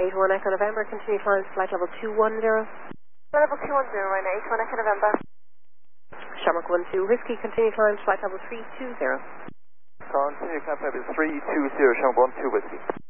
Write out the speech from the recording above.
81 Echo November, continue climb to flight level 210. Level 210, runway 81 Echo November. Shamrock 12 Whiskey, continue climb to flight level 320. Continue climb flight level 320, Shamrock 12 Whiskey.